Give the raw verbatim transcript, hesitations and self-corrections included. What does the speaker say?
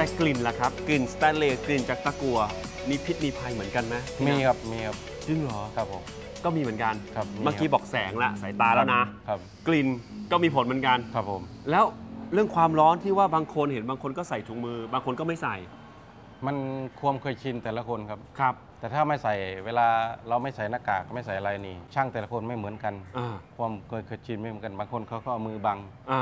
แต่กลิ่นล่ะครับกลิ่นสแตนเลสกลิ่นจากตะกั่วมีพิษมีภัยเหมือนกันไหมมีครับมีครับจริงเหรอครับผมก็มีเหมือนกันครับเมื่อกี้บอกแสงละสายตาแล้วนะครับกลิ่นก็มีผลเหมือนกันครับผมแล้วเรื่องความร้อนที่ว่าบางคนเห็นบางคนก็ใส่ถุงมือบางคนก็ไม่ใส่มันความเคยชินแต่ละคนครับครับแต่ถ้าไม่ใส่เวลาเราไม่ใส่หน้ากากไม่ใส่อะไรนี่ช่างแต่ละคนไม่เหมือนกันอ่าความเคยชินไม่เหมือนกันบางคนเขาก็เอามือบังอ่า